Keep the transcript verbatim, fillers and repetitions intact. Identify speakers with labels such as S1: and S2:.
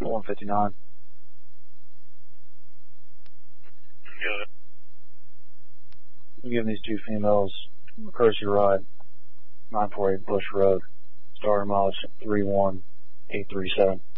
S1: one fifty-nine.
S2: Got it.
S1: I'm giving these two females a courtesy ride, nine forty-eight Bush Road, starter mileage three one eight three seven.